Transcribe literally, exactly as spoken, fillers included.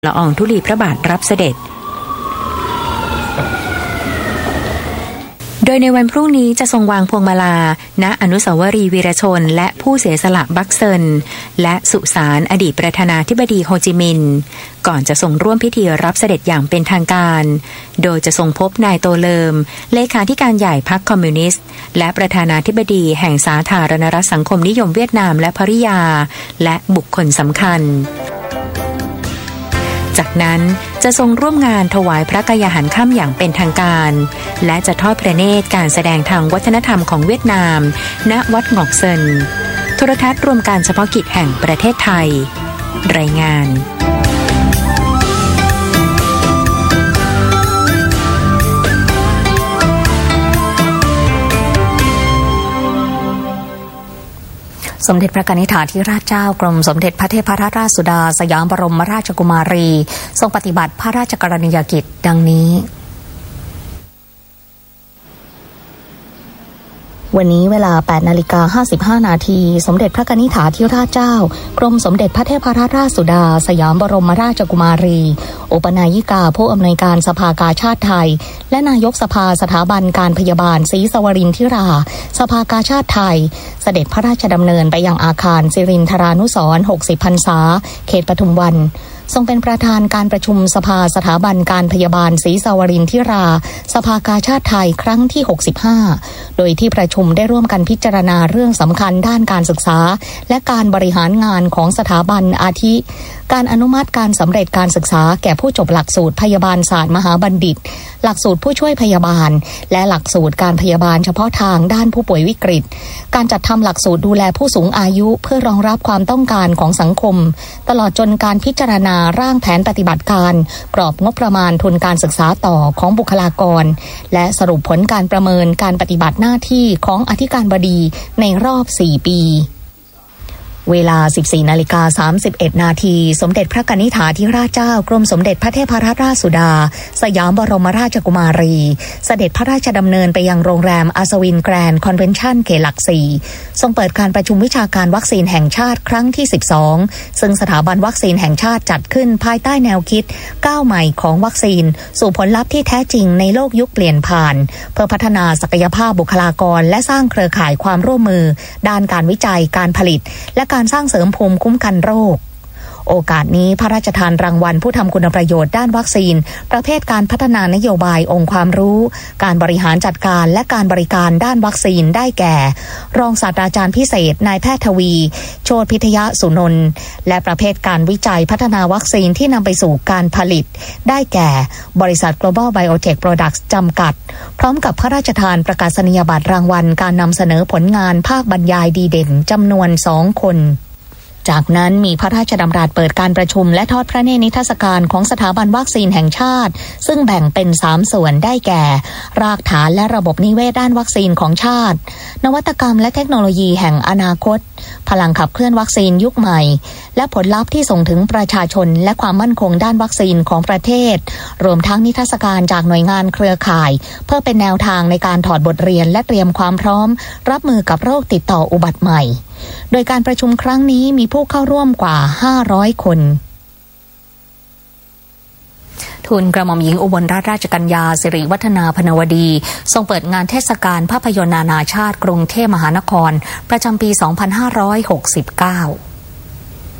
ละอองธุลีพระบาทรับเสด็จโดยในวันพรุ่งนี้จะทรงวางพวงมาลาณอนุสาวรีย์วีรชนและผู้เสียสละบักเซินและสุสานอดีตประธานาธิบดีโฮจิมินห์ก่อนจะทรงร่วมพิธีรับเสด็จอย่างเป็นทางการโดยจะทรงพบนายโตเลิมเลขาธิการใหญ่พรรคคอมมิวนิสต์และประธานาธิบดีแห่งสาธารณรัฐสังคมนิยมเวียดนามและภริยาและบุคคลสำคัญจากนั้นจะทรงร่วมงานถวายพระกยาหารค่ำอย่างเป็นทางการและจะทอดพระเนตรการแสดงทางวัฒนธรรมของเวียดนามณวัดงอกเซินโทรทัศน์รวมการเฉพาะกิจแห่งประเทศไทยรายงานสมเด็จพระกนิษฐาธิราชเจ้ากรมสมเด็จพระเทพรัตนราชสุดาสยามบรมราชกุมารีทรงปฏิบัติพระราชกรณียกิจดังนี้วันนี้เวลา แปดนาฬิกาห้าสิบห้า นาทีสมเด็จพระกนิษฐาธิราชเจ้ากรมสมเด็จพระเทพรัตนราชสุดาสยามบรมราชกุมารีอุปนายิกาผู้อำนวยการสภากาชาดไทยและนายกสภาสถาบันการพยาบาลศรีสวรินทิราสภากาชาดไทยเสด็จพระราชดำเนินไปยังอาคารสิรินทรานุสรณ์หกสิบพรรษาเขตปทุมวันทรงเป็นประธานการประชุมสภาสถาบันการพยาบาลศรีสวรินทิราสภากาชาดไทยครั้งที่หกสิบห้าโดยที่ประชุมได้ร่วมกันพิจารณาเรื่องสำคัญด้านการศึกษาและการบริหารงานของสถาบันอาทิการอนุมัติการสำเร็จการศึกษาแก่ผู้จบหลักสูตรพยาบาลศาสตร์มหาบัณฑิตหลักสูตรผู้ช่วยพยาบาลและหลักสูตรการพยาบาลเฉพาะทางด้านผู้ป่วยวิกฤตการจัดทำหลักสูตรดูแลผู้สูงอายุเพื่อรองรับความต้องการของสังคมตลอดจนการพิจารณาร่างแผนปฏิบัติการกรอบงบประมาณทุนการศึกษาต่อของบุคลากรและสรุปผลการประเมินการปฏิบัติหน้าที่ของอธิการบดีในรอบสี่ปีเวลา สิบสี่นาฬิกาสามสิบเอ็ด นาทีสมเด็จพระกนิษฐาธิราชเจ้ากรมสมเด็จพระเทพรัตนราชสุดาสยามบรมราชกุมารีเสด็จพระราชดำเนินไปยังโรงแรมอัศวินแกรนด์คอนเวนชั่นเขตหลักสี่ทรงเปิดการประชุมวิชาการวัคซีนแห่งชาติครั้งที่สิบสองซึ่งสถาบันวัคซีนแห่งชาติจัดขึ้นภายใต้แนวคิดก้าวใหม่ของวัคซีนสู่ผลลัพธ์ที่แท้จริงในโลกยุคเปลี่ยนผ่านเพื่อพัฒนาศักยภาพบุคลากรและสร้างเครือข่ายความร่วมมือด้านการวิจัยการผลิตและการสร้างเสริมภูมิคุ้มกันโรคโอกาสนี้พระราชทานรางวัลผู้ทำคุณประโยชน์ด้านวัคซีนประเภทการพัฒนานโยบายองค์ความรู้การบริหารจัดการและการบริการด้านวัคซีนได้แก่รองศาสตราจารย์พิเศษนายแพทย์ทวีโชติพิทยสุนนท์และประเภทการวิจัยพัฒนาวัคซีนที่นำไปสู่การผลิตได้แก่บริษัท Global Biotech Products จำกัดพร้อมกับพระราชทานประกาศนียบัตรรางวัลการนำเสนอผลงานภาคบรรยายดีเด่นจำนวนสองคนจากนั้นมีพระราชดำรัสเปิดการประชุมและทอดพระเนตรนิทรรศการของสถาบันวัคซีนแห่งชาติซึ่งแบ่งเป็นสามส่วนได้แก่รากฐานและระบบนิเวศด้านวัคซีนของชาตินวัตกรรมและเทคโนโลยีแห่งอนาคตพลังขับเคลื่อนวัคซีนยุคใหม่และผลลัพธ์ที่ส่งถึงประชาชนและความมั่นคงด้านวัคซีนของประเทศรวมทั้งนิทรรศการจากหน่วยงานเครือข่ายเพื่อเป็นแนวทางในการถอดบทเรียนและเตรียมความพร้อมรับมือกับโรคติดต่ออุบัติใหม่โดยการประชุมครั้งนี้มีผู้เข้าร่วมกว่าห้าร้อยคนทูลกระหม่อมหญิงอุบลรัตนราชกัญญาสิริวัฒนาพนวดีทรงเปิดงานเทศกาลภาพยนตร์นานาชาติกรุงเทพมหานครประจำปี สองพันห้าร้อยหกสิบเก้า